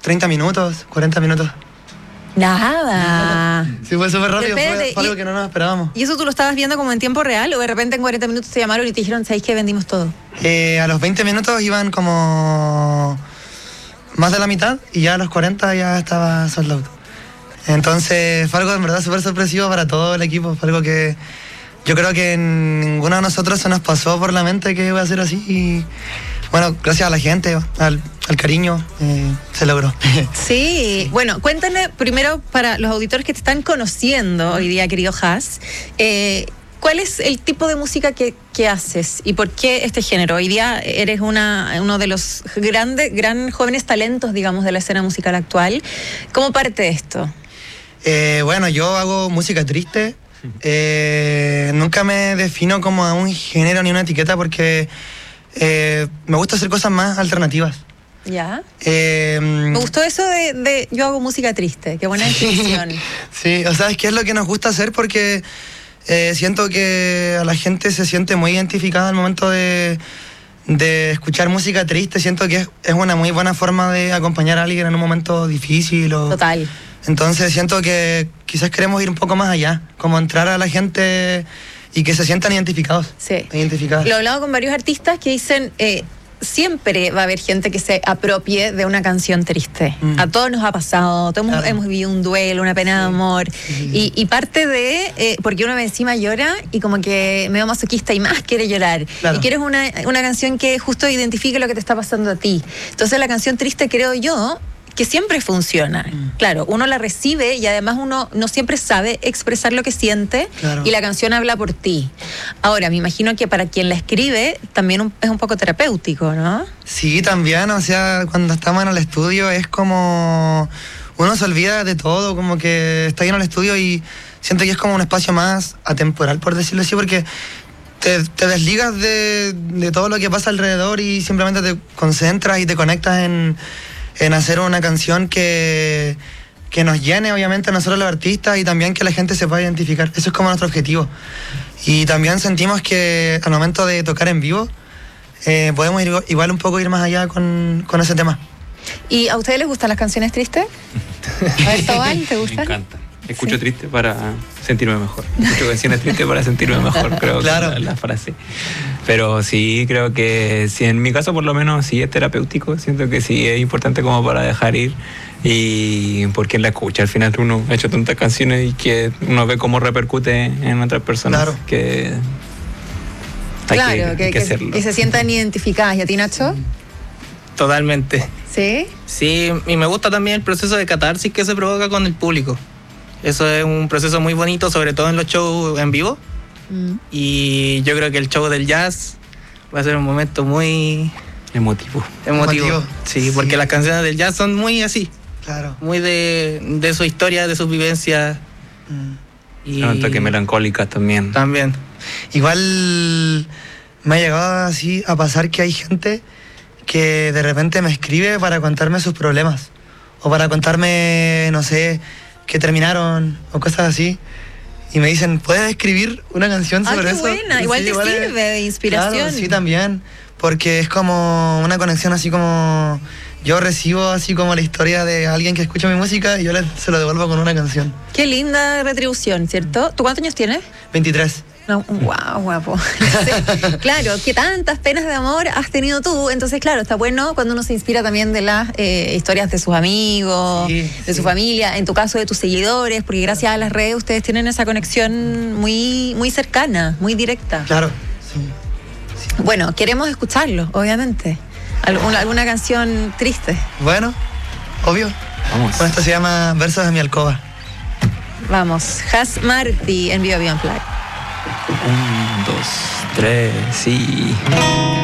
30 minutos, 40 minutos. Nada. Sí, fue súper rápido, Espérate, fue algo que no nos esperábamos. ¿Y eso tú lo estabas viendo como en tiempo real o de repente en 40 minutos te llamaron y te dijeron, ¿sabéis que vendimos todo? A los 20 minutos iban como más de la mitad y ya a los 40 ya estaba sold out. Entonces fue algo en verdad súper sorpresivo para todo el equipo. Fue algo que yo creo que ninguno de nosotros se nos pasó por la mente que iba a ser así. Y bueno, gracias a la gente, al cariño, se logró. Sí, bueno, cuéntame primero para los auditores que te están conociendo hoy día, querido Has, ¿cuál es el tipo de música que haces y por qué este género? Hoy día eres uno de los gran jóvenes talentos, digamos, de la escena musical actual. ¿Cómo parte de esto? Bueno, yo hago música triste. Nunca me defino como a un género ni una etiqueta porque me gusta hacer cosas más alternativas. Ya. Me gustó eso de yo hago música triste. Qué buena definición. Sí, o sea, es que es lo que nos gusta hacer porque siento que a la gente se siente muy identificada al momento de escuchar música triste. Siento que es una muy buena forma de acompañar a alguien en un momento difícil. Total. Entonces siento que quizás queremos ir un poco más allá, como entrar a la gente y que se sientan identificados. Sí. Identificadas. Lo he hablado con varios artistas que dicen, siempre va a haber gente que se apropie de una canción triste. A todos nos ha pasado, todos Claro. hemos vivido un duelo, una pena de amor. Sí. Y parte de, porque uno encima llora y como que medio masoquista y más quiere llorar. Claro. Y quieres una canción que justo identifique lo que te está pasando a ti. Entonces la canción triste, creo yo, que siempre funciona. Claro, uno la recibe y además uno no siempre sabe expresar lo que siente. Claro. Y la canción habla por ti. Ahora, me imagino que para quien la escribe también es un poco terapéutico, ¿no? Sí, también, o sea, cuando estamos en el estudio es como uno se olvida de todo, como que está ahí en el estudio y siento que es como un espacio más atemporal, por decirlo así, porque te desligas de todo lo que pasa alrededor y simplemente te concentras y te conectas en hacer una canción que nos llene, obviamente, a nosotros los artistas y también que la gente se pueda identificar. Eso es como nuestro objetivo. Y también sentimos que al momento de tocar en vivo podemos igual un poco ir más allá con ese tema. ¿Y a ustedes les gustan las canciones tristes? A ver, Tobal, ¿te gustan? Me encanta. Escucho triste para sentirme mejor. Escucho canciones tristes para sentirme mejor, creo Claro. que es la frase. Pero sí, creo que sí, en mi caso por lo menos sí es terapéutico. Siento que sí es importante como para dejar ir. Y porque la escucha, al final uno ha hecho tantas canciones y que uno ve cómo repercute en otras personas. Claro. Que Claro, hay que hacerlo. que se sientan identificadas. ¿Y a ti, Nacho? Totalmente. ¿Sí? Sí, y me gusta también el proceso de catarsis que se provoca con el público. Eso es un proceso muy bonito, sobre todo en los shows en vivo. Y yo creo que el show del jazz va a ser un momento muy Emotivo. emotivo. Sí, porque las canciones del jazz son muy así, Claro. muy de su historia, de sus vivencias. Y Un toque melancólicas también. también. Igual me ha llegado así a pasar que hay gente que de repente me escribe para contarme sus problemas o para contarme, no sé, que terminaron o cosas así y me dicen, ¿puedes escribir una canción sobre qué eso? buena, Sí, igual te es- sirve de inspiración. Claro, sí, también, porque es como una conexión así como yo recibo así como la historia de alguien que escucha mi música y yo se lo devuelvo con una canción. Qué linda retribución, ¿cierto? ¿Tú cuántos años tienes? 23. No, wow, guapo. Sí, claro, que tantas penas de amor has tenido tú. Entonces, claro, está bueno cuando uno se inspira también de las historias de sus amigos, Sí, de su sí. familia, en tu caso de tus seguidores, porque gracias a las redes ustedes tienen esa conexión muy, muy cercana, muy directa. Claro, sí. Bueno, queremos escucharlo, obviamente. ¿Alguna canción triste? Bueno, obvio. Vamos. Bueno, esto se llama Versos de mi alcoba. Vamos, Has Marty en Viva Viva Play. 1, 2, 3, sí.